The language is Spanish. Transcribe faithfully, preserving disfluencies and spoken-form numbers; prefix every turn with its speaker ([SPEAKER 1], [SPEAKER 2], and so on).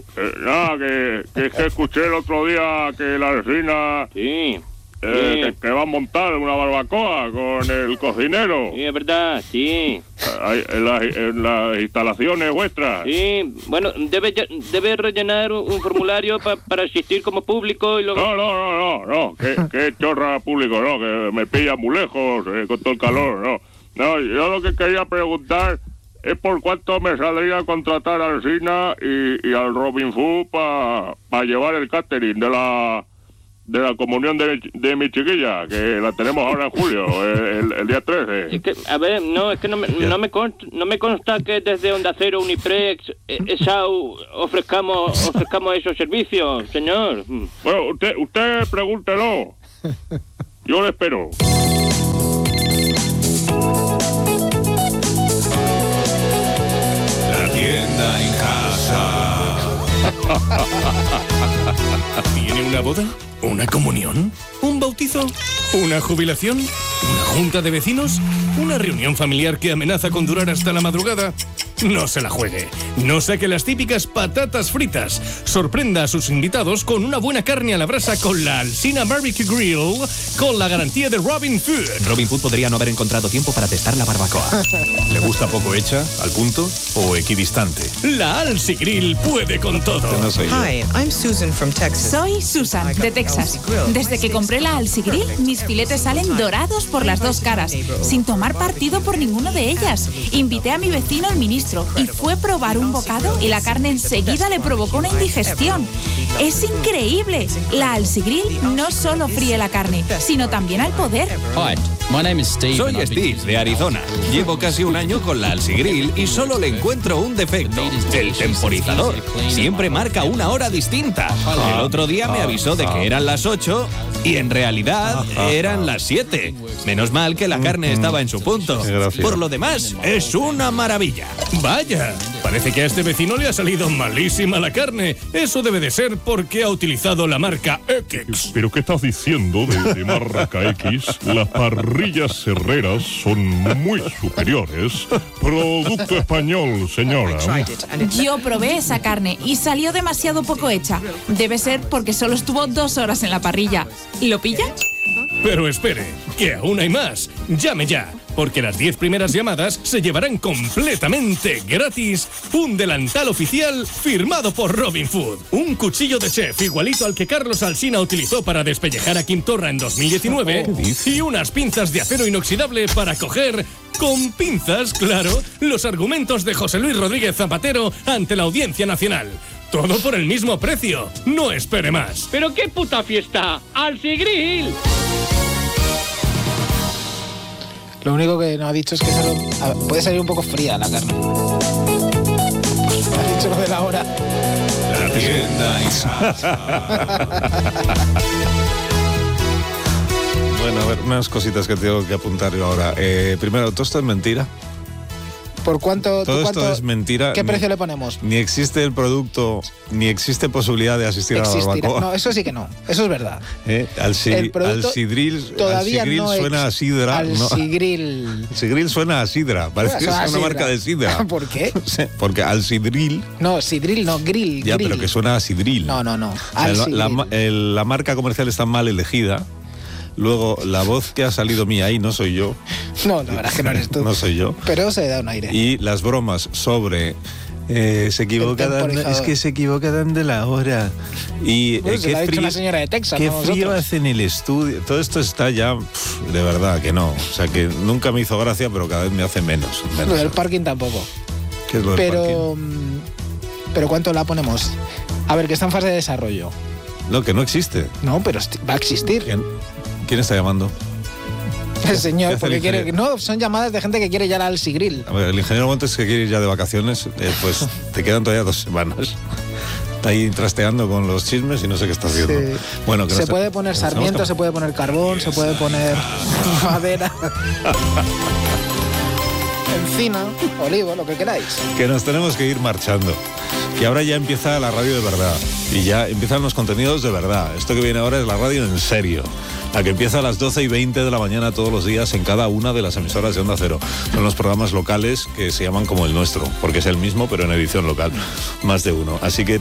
[SPEAKER 1] Eh, nada, que, que es que escuché el otro día que la Alsina...
[SPEAKER 2] Sí.
[SPEAKER 1] Eh,
[SPEAKER 2] Sí.
[SPEAKER 1] que, que va a montar una barbacoa con el cocinero.
[SPEAKER 2] Sí, es verdad, sí.
[SPEAKER 1] Ahí, en, las, en las instalaciones vuestras.
[SPEAKER 2] Sí, bueno, debe, lle- debe rellenar un, un formulario pa- para asistir como público y luego...
[SPEAKER 1] No, no, no, no, no, que, que chorra público, no, que me pilla muy lejos eh, con todo el calor, no. No, yo lo que quería preguntar es por cuánto me saldría contratar al Sina y, y al Robin Food para pa llevar el catering de la de la comunión de, de mi chiquilla, que la tenemos ahora en julio, el, el día trece.
[SPEAKER 2] Es que, a ver, no, es que no me, no me, consta, no me consta que desde Onda Cero, Uniprex, eh, ESAU, ofrezcamos, ofrezcamos esos servicios, señor.
[SPEAKER 1] Bueno, usted, usted pregúntelo. Yo le espero.
[SPEAKER 3] La tienda en casa. ¿Tiene una boda? ¿Una comunión? ¿Un bautizo? ¿Una jubilación? ¿Una junta de vecinos? ¿Una reunión familiar que amenaza con durar hasta la madrugada? No se la juegue. No saque las típicas patatas fritas. Sorprenda a sus invitados con una buena carne a la brasa con la Alsina Barbecue Grill, con la garantía de Robin Food.
[SPEAKER 4] Robin Food podría no haber encontrado tiempo para testar la barbacoa.
[SPEAKER 3] ¿Le gusta poco hecha, al punto o equidistante?
[SPEAKER 2] La Alsi Grill puede con todo.
[SPEAKER 3] No soy yo.
[SPEAKER 5] Hi, I'm Susan from Texas.
[SPEAKER 6] Soy Susan, de Texas. Desde que compré la Alsi Grill, mis filetes salen dorados por las dos caras, sin tomar partido por ninguno de ellas. Invité a mi vecino, el ministro, y fue probar un bocado y la carne enseguida le provocó una indigestión. Es increíble. La Alsi Grill no solo fríe la carne, sino también al poder.
[SPEAKER 7] Hi, my name is Steve.
[SPEAKER 4] Soy Steve, de Arizona. Llevo casi un año con la Alsi Grill y solo le encuentro un defecto. El temporizador. Siempre marca una hora distinta. El otro día me avisó de que eran las ocho y en realidad eran las siete. Menos mal que la carne estaba en su punto. Por lo demás, es una maravilla.
[SPEAKER 3] Vaya, parece que a este vecino le ha salido malísima la carne. Eso debe de ser porque ha utilizado la marca X.
[SPEAKER 1] ¿Pero qué estás diciendo de, de marca X? Las parrillas herreras son muy superiores. Producto español, señora.
[SPEAKER 6] Yo probé esa carne y salió demasiado poco hecha. Debe ser porque solo estuvo dos horas en la parrilla. ¿Lo pilla?
[SPEAKER 3] Pero espere, que aún hay más. Llame ya, porque las diez primeras llamadas se llevarán completamente gratis un delantal oficial firmado por Robin Food. Un cuchillo de chef igualito al que Carlos Alsina utilizó para despellejar a Kim Torra en dos mil diecinueve y unas pinzas de acero inoxidable para coger, con pinzas, claro, los argumentos de José Luis Rodríguez Zapatero ante la Audiencia Nacional. Todo por el mismo precio. No espere más.
[SPEAKER 2] ¿Pero qué puta fiesta? ¡Alsi Grill!
[SPEAKER 8] Lo único que nos ha dicho es que solo, a, puede salir un poco fría la carne. Ha dicho lo de la hora.
[SPEAKER 3] La tienda en casa.
[SPEAKER 9] Bueno, a ver, unas cositas que tengo que apuntar yo ahora. Eh, primero, todo esto es mentira.
[SPEAKER 8] ¿Por cuánto?
[SPEAKER 9] Todo
[SPEAKER 8] cuánto,
[SPEAKER 9] esto es mentira.
[SPEAKER 8] ¿Qué
[SPEAKER 9] ni,
[SPEAKER 8] precio le ponemos?
[SPEAKER 9] Ni existe el producto, ni existe posibilidad de asistir
[SPEAKER 8] Existirá.
[SPEAKER 9] a la barbacoa.
[SPEAKER 8] No, eso sí que no. Eso es verdad.
[SPEAKER 9] Eh, al si,
[SPEAKER 8] El producto
[SPEAKER 9] al sidril,
[SPEAKER 8] todavía
[SPEAKER 9] al sidril
[SPEAKER 8] no
[SPEAKER 9] suena
[SPEAKER 8] ex-
[SPEAKER 9] a sidra.
[SPEAKER 8] Al
[SPEAKER 9] ¿no?
[SPEAKER 8] sidril.
[SPEAKER 9] Sidril suena a sidra. Parece que es
[SPEAKER 8] Suena a
[SPEAKER 9] una
[SPEAKER 8] sidra.
[SPEAKER 9] marca de sidra.
[SPEAKER 8] ¿Por qué?
[SPEAKER 9] Sí, porque al sidril.
[SPEAKER 8] No, sidril, no, grill.
[SPEAKER 9] Ya,
[SPEAKER 8] grill.
[SPEAKER 9] pero que suena a sidril.
[SPEAKER 8] No, no, no.
[SPEAKER 9] O sea,
[SPEAKER 8] Al
[SPEAKER 9] la,
[SPEAKER 8] sidril.
[SPEAKER 9] la, el- la marca comercial está mal elegida. Luego, la voz que ha salido mía ahí no soy yo.
[SPEAKER 8] No, la verdad es que no eres tú.
[SPEAKER 9] No soy yo.
[SPEAKER 8] Pero se da un aire.
[SPEAKER 9] Y las bromas sobre eh, se equivoca
[SPEAKER 8] El
[SPEAKER 9] dando,
[SPEAKER 8] temporizador.
[SPEAKER 9] es que se equivoca dando la hora. Y
[SPEAKER 8] Bueno,
[SPEAKER 9] eh,
[SPEAKER 8] se lo ha
[SPEAKER 9] qué
[SPEAKER 8] dicho
[SPEAKER 9] frío,
[SPEAKER 8] una señora de Texas,
[SPEAKER 9] qué
[SPEAKER 8] no
[SPEAKER 9] frío
[SPEAKER 8] nosotros.
[SPEAKER 9] hace en el estudio. Todo esto está ya, pff, de verdad que no. O sea, que nunca me hizo gracia, pero cada vez me hace menos. menos.
[SPEAKER 8] Lo del parking tampoco.
[SPEAKER 9] ¿Qué es lo del parking?
[SPEAKER 8] Pero. mm, Pero ¿cuánto la ponemos? A ver, que está en fase de desarrollo.
[SPEAKER 9] No, que no existe.
[SPEAKER 8] No, pero esti- va a existir.
[SPEAKER 9] ¿Quién, quién está llamando?
[SPEAKER 8] El
[SPEAKER 9] ¿Qué
[SPEAKER 8] señor,
[SPEAKER 9] hace
[SPEAKER 8] porque
[SPEAKER 9] el
[SPEAKER 8] quiere.
[SPEAKER 9] ingeniero?
[SPEAKER 8] No, son llamadas de gente que quiere ya la Alsi Grill.
[SPEAKER 9] A ver, el ingeniero Montes que quiere ir ya de vacaciones, eh, pues te quedan todavía dos semanas. Está ahí trasteando con los chismes y no sé qué está haciendo.
[SPEAKER 8] Sí.
[SPEAKER 9] Bueno, que no
[SPEAKER 8] Se
[SPEAKER 9] está-
[SPEAKER 8] puede poner
[SPEAKER 9] estamos
[SPEAKER 8] sarmiento,
[SPEAKER 9] cap-
[SPEAKER 8] se puede poner carbón, se puede poner madera, encina, olivo, lo que queráis.
[SPEAKER 9] Que nos tenemos que ir marchando. Que ahora ya empieza la radio de verdad. Y ya empiezan los contenidos de verdad. Esto que viene ahora es la radio en serio. La que empieza a las doce y veinte de la mañana todos los días en cada una de las emisoras de Onda Cero. Son los programas locales que se llaman como el nuestro, porque es el mismo, pero en edición local. Más de uno. Así que